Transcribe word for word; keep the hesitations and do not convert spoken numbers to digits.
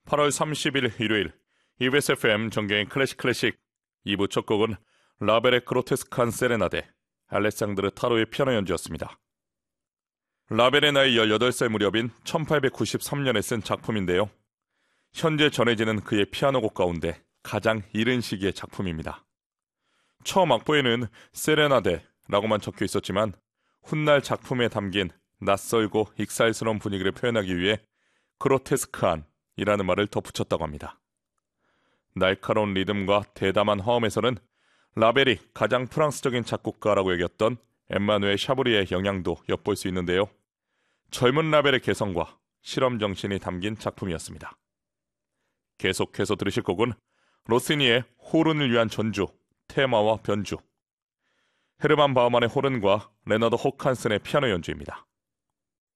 팔월 삼십일 일요일 이비에스 에프엠 정경의 클래식 클래식 이 부 첫 곡은 라벨의 그로테스크한 세레나데, 알레상드르 타로의 피아노 연주였습니다. 라벨의 나이 열여덟 살 무렵인 천팔백구십삼 년에 쓴 작품인데요. 현재 전해지는 그의 피아노곡 가운데 가장 이른 시기의 작품입니다. 처음 악보에는 세레나데라고만 적혀 있었지만 훗날 작품에 담긴 낯설고 익살스러운 분위기를 표현하기 위해 그로테스크한이라는 말을 덧붙였다고 합니다. 날카로운 리듬과 대담한 화음에서는 라벨이 가장 프랑스적인 작곡가라고 여겼던 엠마누엘 샤브리의 영향도 엿볼 수 있는데요. 젊은 라벨의 개성과 실험 정신이 담긴 작품이었습니다. 계속해서 들으실 곡은 로시니의 호른을 위한 전주, 테마와 변주, 헤르만 바우만의 호른과 레나드 호칸슨의 피아노 연주입니다.